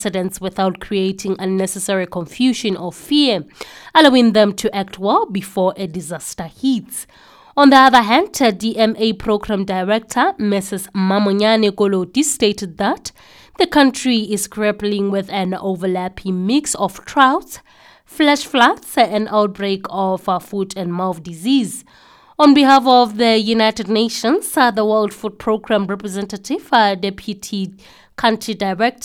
residents without creating unnecessary confusion or fear, allowing them to act well before a disaster hits. On the other hand, DMA Program Director Mrs. Mamonyane Koloti stated that the country is grappling with an overlapping mix of droughts, flash floods, and outbreak of foot and mouth disease. On behalf of the United Nations, the World Food Programme representative, Deputy Country Director